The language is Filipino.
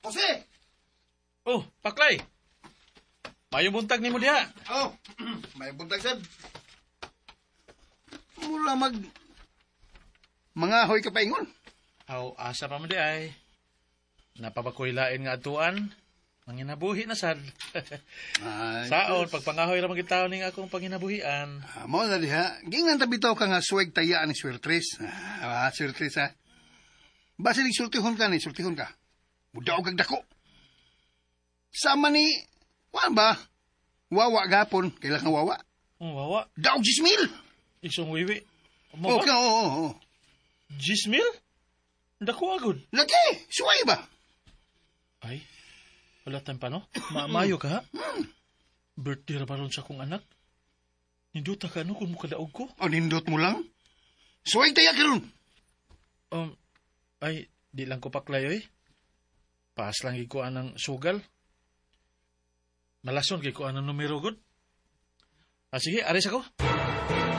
Jose! Oh, Paklay! Mayong buntag ni mo diha. Oh, may buntag sad. Mura mga hoy ka paingon. Aw, asa pa mo di ay. Napabakoy lain nga atuan. Manginabuhi na sad. Saon, pagpangahoy ramang gitaw ning akong panginabuhian. Mo na diha. Gingan tabitaw ka nga suweg tayaan ni Swertres. Swertres ha. Basta sultihon ka. Mudaw kag dako. Sama ni, ba? Wawa gapon. Kailan ka wawa? Wawa? Daw 10,000. Isong wiwi. Okay, oo. 10,000? Dako agad. Lagi, suway ba? Ay, wala tayong pa, no? Mayo ka, ha? Birthday ra ba ron sa akong anak? Ninduta ka, no, kung mukadaog ko? Nindot mo lang? Suway tayo ka ron. Ay, di lang ko paklay, oy. Paas lang ikuan ng sugal. Malason kay kuan ng numero good. Sige, aris ako.